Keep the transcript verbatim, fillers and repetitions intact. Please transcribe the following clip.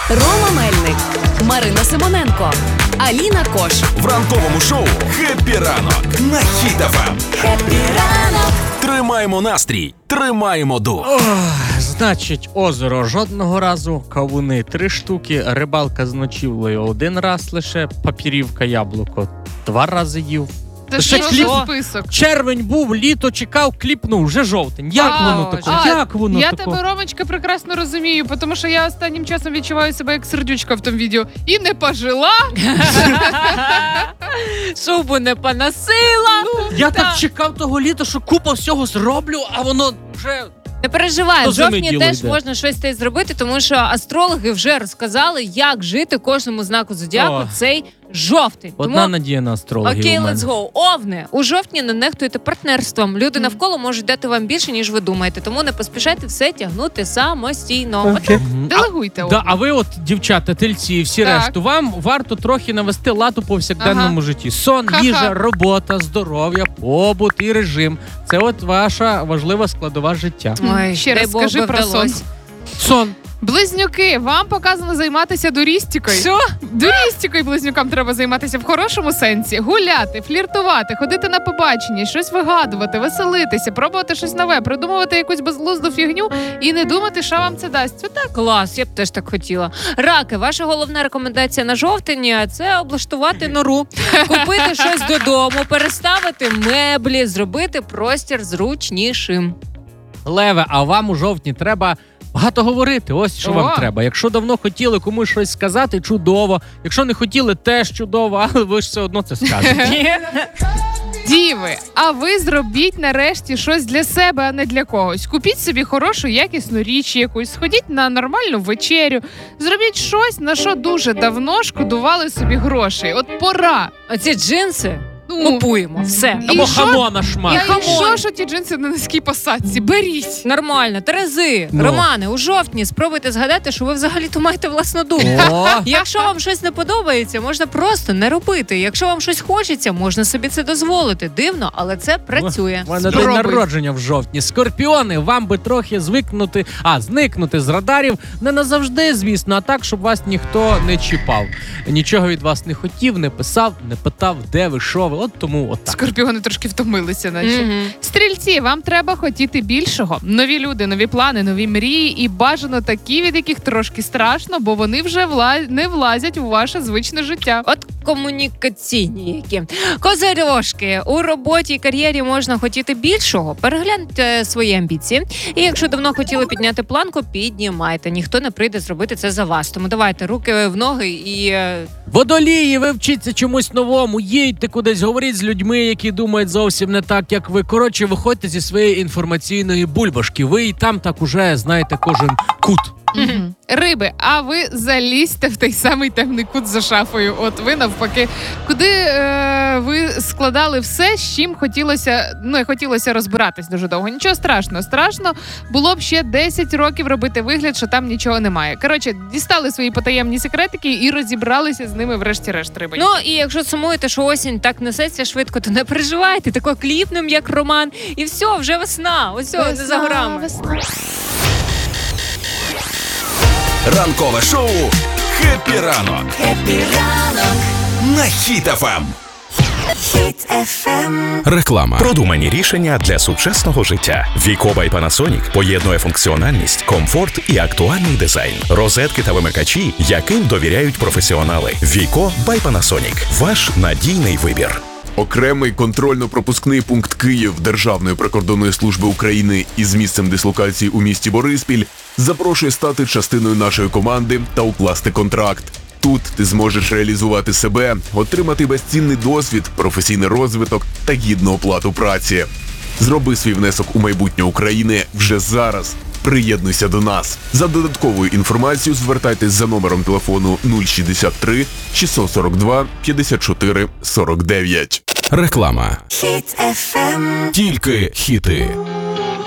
Рома Мельник, Марина Симоненко, Аліна Кош. В ранковому шоу «Хеппі ранок» на Хіт еф ем. Хеппі ранок. Тримаємо настрій, тримаємо дух. Ох, значить, озеро жодного разу, кавуни три штуки, рибалка з ночівлею один раз лише, папірівка яблуко два рази їв. Це Ще що кліп... за список? Червень був, літо чекав, кліпнув, вже жовтень. Як А, воно тако? а, Як воно Я тако? тебе, Ромочка, прекрасно розумію, тому що я останнім часом відчуваю себе як сердючка в тому відео. І не пожила. Шубу не поносила. Я так чекав того літа, що купа всього зроблю, а воно вже... Не переживай, До в зими жовтні діло теж йде. можна щось те зробити, тому що астрологи вже розказали, як жити кожному знаку зодіаку О. цей жовтий. Одна Тому надія на астрологів окей, у мене. let's go. Овни, у жовтні не нехтуйте партнерством. Люди навколо можуть дати вам більше, ніж ви думаєте, тому не поспішайте все тягнути самостійно. Отак. Мгм. Делегуйте. Да, а ви от, дівчата, тельці і всі Так. решту, вам варто трохи навести лад у повсякденному Ага. житті. Сон, Ха-ха. їжа, робота, здоров'я, побут і режим. Це от ваша важлива складова життя. Ой, Ще дай раз Бог скажи би про сон. вдалось. Сон. Близнюки, вам показано займатися дурістикою. Що? Дурістикою близнюкам треба займатися в хорошому сенсі. Гуляти, фліртувати, ходити на побачення, щось вигадувати, веселитися, пробувати щось нове, придумувати якусь безглузду фігню і не думати, що вам це дасть. Отак. Клас, я б теж так хотіла. Раки, ваша головна рекомендація на жовтень – це облаштувати нору, купити щось додому, переставити меблі, зробити простір зручнішим. Леве, а вам у жовтні треба багато говорити. Ось що О. вам треба. Якщо давно хотіли комусь щось сказати, чудово. Якщо не хотіли, теж чудово, але ви ж все одно це скажете. Діви, а ви зробіть нарешті щось для себе, а не для когось. Купіть собі хорошу, якісну річ якусь, сходіть на нормальну вечерю, зробіть щось, на що дуже давно шкодували собі грошей. От пора. Оці джинси Ну, купуємо, все. І Або що? хамона шмат. Я хамон. і що, що ті джинси на низькій посадці? Беріть. Нормально. Терези, Ну. Романи, у жовтні спробуйте згадати, що ви взагалі-то маєте власну думку. О, Якщо вам щось не подобається, можна просто не робити. Якщо вам щось хочеться, можна собі це дозволити. Дивно, але це працює. у мене день Спробуй. народження в жовтні. Скорпіони, вам би трохи звикнути, а зникнути з радарів не назавжди, звісно, а так, щоб вас ніхто не чіпав. Нічого від вас не хотів, не писав, не питав, де ви, що ви. От тому от так. Скорпіони трошки втомилися, наче. Мгм. Стрільці, вам треба хотіти більшого. Нові люди, нові плани, нові мрії і бажано такі, від яких трошки страшно, бо вони вже вла... не влазять у ваше звичне життя. От комунікаційні які. Козирьошки, у роботі і кар'єрі можна хотіти більшого. Перегляньте свої амбіції. І якщо давно хотіли підняти планку, піднімайте. Ніхто не прийде зробити це за вас. Тому давайте руки в ноги і... е, Водолії, ви вчіться чомусь новому, їдьте кудись, говоріть з людьми, які думають зовсім не так, як ви. Коротше, виходьте зі своєї інформаційної бульбашки. Ви і там так уже знаєте кожен кут. Мгм. Риби, а ви залізьте в той самий темний кут за шафою. От ви навпаки, куди е, ви складали все, з чим хотілося, ну, хотілося розбиратись дуже довго. Нічого страшного. Страшно було б ще десять років робити вигляд, що там нічого немає. Коротше, дістали свої потаємні секретики і розібралися з ними врешті-решт, риби. Ну, і якщо сумуєте, що осінь так несеться швидко, то не переживайте, тако кліпнем, як Роман. І все, вже весна. Ось, не за горами. Ранкове шоу «Хеппі ранок» Хеппі ранок. на Хіт еф ем. Хіт еф ем. Реклама. Продумані рішення для сучасного життя. Віко by Panasonic поєднує функціональність, комфорт і актуальний дизайн. Розетки та вимикачі, яким довіряють професіонали. Віко by Panasonic. Ваш надійний вибір. Окремий контрольно-пропускний пункт Київ Державної прикордонної служби України із місцем дислокації у місті Бориспіль запрошує стати частиною нашої команди та укласти контракт. Тут ти зможеш реалізувати себе, отримати безцінний досвід, професійний розвиток та гідну оплату праці. Зроби свій внесок у майбутнє України вже зараз. Приєднуйся до нас. За додатковою інформацією звертайтесь за номером телефону нуль шістдесят три шістсот сорок два п'ятдесят чотири сорок дев'ять. Реклама. Хіт еф ем. Тільки хіти.